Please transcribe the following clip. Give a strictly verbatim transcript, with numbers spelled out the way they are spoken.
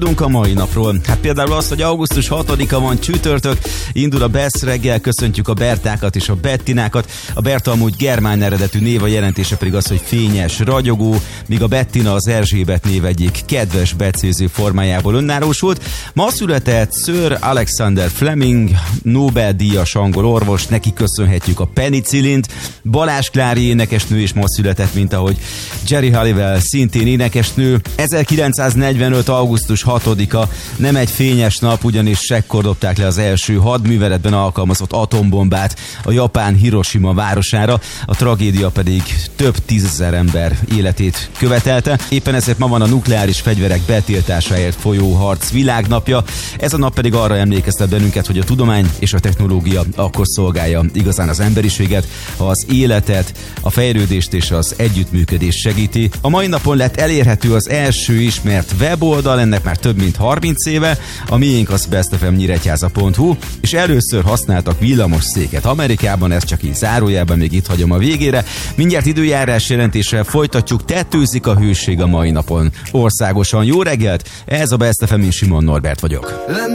A mai napról. Hát például azt, hogy augusztus hatodika van, csütörtök, indul a Best reggel, köszöntjük a Bertákat és a Bettinákat. A Berta amúgy germán eredetű név, a jelentése pedig az, hogy fényes, ragyogó, míg a Bettina az Erzsébet név egyik kedves becéző formájából önállósult. Ma született Sir Alexander Fleming, Nobel-díjas angol orvos, neki köszönhetjük a penicillint. Balázs Klári énekesnő is ma született, mint ahogy Geri Halliwell szintén énekesnő. ezerkilencszáznegyvenöt. augusztus hatodika nem egy fényes nap, ugyanis ekkor dobták le az első hadműveletben alkalmazott atombombát a japán Hiroshima városára, a tragédia pedig több tízezer ember életét követelte. Éppen ezért ma van a nukleáris fegyverek betiltásáért folyó harc világnapja. Ez a nap pedig arra emlékeztet bennünket, hogy a tudomány és a technológia akkor szolgálja igazán az emberiséget, ha az életet, a fejlődést és az együttműködést segíti. A mai napon lett elérhető az első ismert weboldal, ennek már több mint harminc éve, a miénk az best f m nyíregyháza pont hu, és először használtak villamos széket Amerikában, ez csak így zárójelben, még itt hagyom a végére. Mindjárt időjárás jelentéssel folytatjuk, tetőzik a hőség a mai napon. Országosan jó reggelt, ez a Best ef em, én Simon Norbert vagyok.